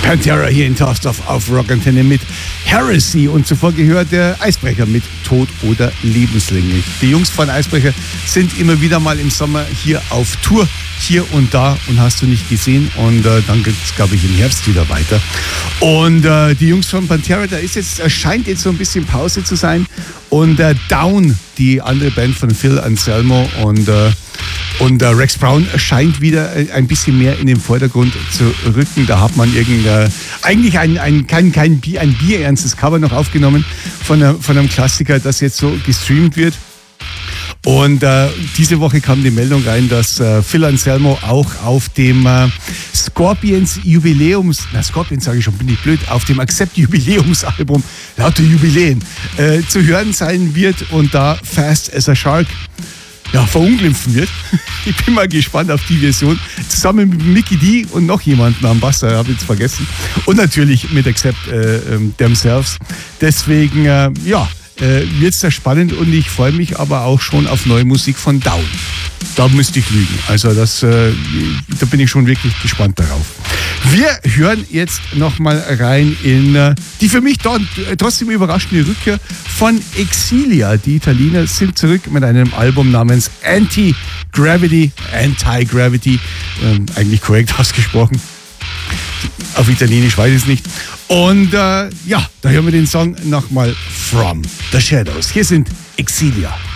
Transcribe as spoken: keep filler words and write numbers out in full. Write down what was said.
Pantera hier in Tough auf Rock Antenne mit Heresy und zuvor gehört der Eisbrecher mit Tod oder lebenslänglich. Die Jungs von Eisbrecher sind immer wieder mal im Sommer hier auf Tour, hier und da und hast du nicht gesehen und äh, dann geht es, glaube ich, im Herbst wieder weiter. Und äh, die Jungs von Pantera, da ist jetzt, scheint jetzt so ein bisschen Pause zu sein und äh, Down, die andere Band von Phil Anselmo und äh, Und äh, Rex Brown scheint wieder ein bisschen mehr in den Vordergrund zu rücken. Da hat man irgendein, eigentlich ein, ein, kein, kein Bier, ein bierernstes Cover noch aufgenommen von, einer, von einem Klassiker, das jetzt so gestreamt wird. Und äh, diese Woche kam die Meldung rein, dass äh, Phil Anselmo auch auf dem äh, Scorpions Jubiläums, na Scorpions sage ich schon, bin ich blöd, auf dem Accept Jubiläumsalbum, lauter Jubiläen, äh, zu hören sein wird und da Fast as a Shark ja, verunglimpfen wird. Ich bin mal gespannt auf die Version. Zusammen mit Mickey D und noch jemanden am Bass, habe ich jetzt vergessen. Und natürlich mit Accept äh, themselves. Deswegen, äh, ja, äh, wird es da spannend und ich freue mich aber auch schon auf neue Musik von Down. Da müsste ich lügen. Also das, äh, da bin ich schon wirklich gespannt darauf. Wir hören jetzt nochmal rein in äh, die für mich dort, äh, trotzdem überraschende Rückkehr von Exilia. Die Italiener sind zurück mit einem Album namens Anti-Gravity, Anti-Gravity, ähm, eigentlich korrekt ausgesprochen. Auf Italienisch weiß ich es nicht. Und äh, ja, da hören wir den Song nochmal From the Shadows. Hier sind Exilia.